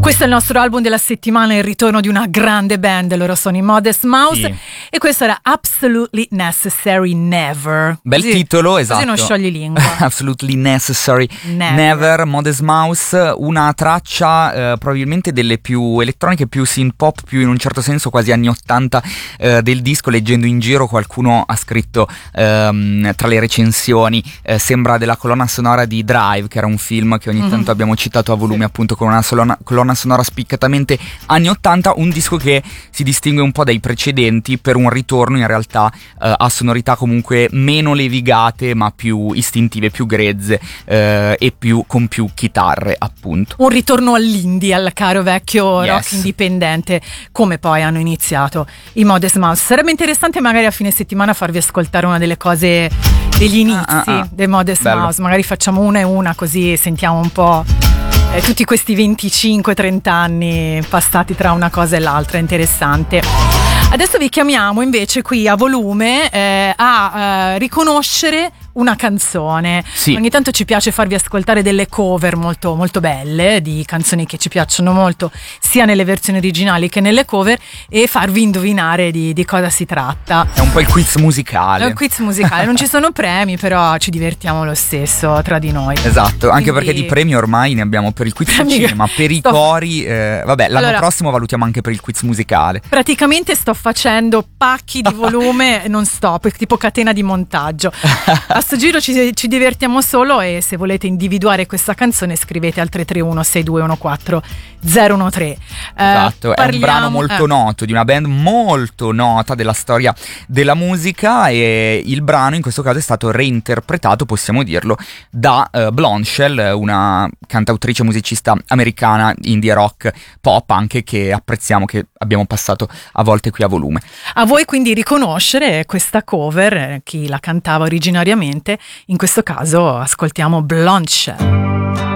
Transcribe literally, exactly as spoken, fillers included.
Questo è il nostro album della settimana, il ritorno di una grande band, loro sono i Modest Mouse, sì. E questo era Absolutely Necessary Never. Bel così, titolo, esatto. Così non sciogli lingua. Absolutely Necessary Never. Never, Modest Mouse, una traccia eh, probabilmente delle più elettroniche, più synth pop, più in un certo senso quasi anni ottanta eh, del disco. Leggendo in giro qualcuno ha scritto ehm, tra le recensioni eh, sembra della colonna sonora di Drive, che era un film che ogni mm-hmm. tanto abbiamo citato a volume, appunto con una solona, colonna sonora spiccatamente anni ottanta, un disco che si distingue un po' dai precedenti per un ritorno in realtà eh, a sonorità comunque meno levigate ma più istintive, più grezze eh, e più con più chitarre, appunto. Un ritorno all'indie, al caro vecchio yes. rock indipendente, come poi hanno iniziato i Modest Mouse. Sarebbe interessante magari a fine settimana farvi ascoltare una delle cose degli inizi ah, ah, ah. dei Modest Bello. Mouse, magari facciamo una e una così sentiamo un po' Eh, tutti questi venticinque trenta anni passati tra una cosa e l'altra. È interessante. Adesso vi chiamiamo invece qui a volume eh, a eh, riconoscere una canzone. Sì. Ogni tanto ci piace farvi ascoltare delle cover molto, molto belle di canzoni che ci piacciono molto, sia nelle versioni originali che nelle cover, e farvi indovinare di, di cosa si tratta. È un po' il quiz musicale. È un quiz musicale, non ci sono premi, però ci divertiamo lo stesso tra di noi. Esatto, anche Quindi... perché di premi ormai ne abbiamo per il quiz sul cinema, per i sto... cori, eh, vabbè, l'anno allora, prossimo valutiamo anche per il quiz musicale. Praticamente sto facendo pacchi di volume non stop, tipo catena di montaggio. A sto giro ci, ci divertiamo solo, e se volete individuare questa canzone scrivete al tre tre uno sei due uno quattro zero uno tre. Esatto, eh, è un brano molto eh. noto, di una band molto nota della storia della musica, e il brano in questo caso è stato reinterpretato, possiamo dirlo, da uh, Blondshell, una cantautrice musicista americana, indie rock pop anche, che apprezziamo, che abbiamo passato a volte qui a volume. A voi quindi riconoscere questa cover, chi la cantava originariamente. In questo caso ascoltiamo Blondshell.